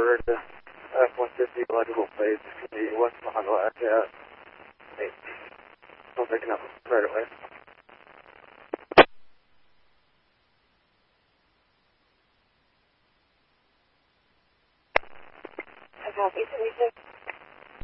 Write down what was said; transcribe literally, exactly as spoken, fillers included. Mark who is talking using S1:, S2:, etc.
S1: ordered the F one fifty electrical plates in the West Monroe at eight. I'll pick it up right away.
S2: I copy, seventy-six.